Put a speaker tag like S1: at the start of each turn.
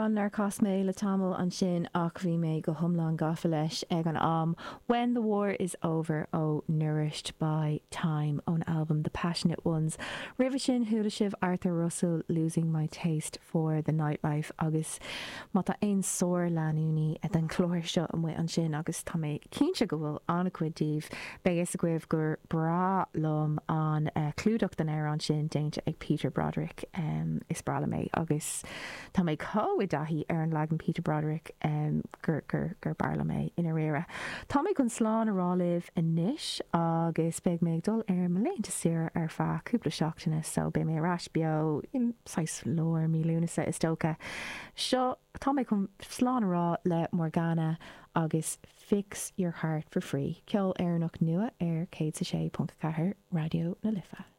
S1: an ar cosmé le tamil an sin ach bhí mé go thomlan gafa leis ag an When the War is Over ó Nourished by Time ón album The Passionate Ones. River sin thuúla sibh Arthur Russell Losing My Taste for the Nightlife agus mata ein sór leanúní a den chlóir seo an an sin agus tá mé cínse go bhfuil anna cuidíh begus a gcuibh gur bra lom an clúdacht den air an sin déinte ag Peter Broderick is brala mé agus tá mé có dahí ar an legan Peter Broderick gur barla mé ina réire. Tá mé chun sláán arálibh in níis agus beag méid dul ar malénta sira ar fá cúpla seachtainna so be mé ras bio in 6 lór mílúnasa is tóca. Seo tá mé chun sláán ará le Morgana agus Fix Your Heart for Free. Ceol éarnach nua ar 106.4 Radio na Lifa.